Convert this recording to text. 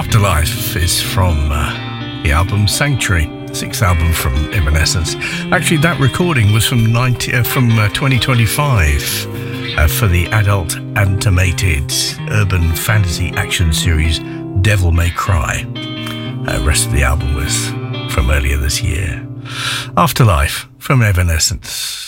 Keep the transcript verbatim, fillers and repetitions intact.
Afterlife is from uh, the album Sanctuary, the sixth album from Evanescence. Actually, that recording was from ninety, uh, from uh, twenty twenty-five uh, for the adult animated urban fantasy action series Devil May Cry. The uh, rest of the album was from earlier this year. Afterlife from Evanescence.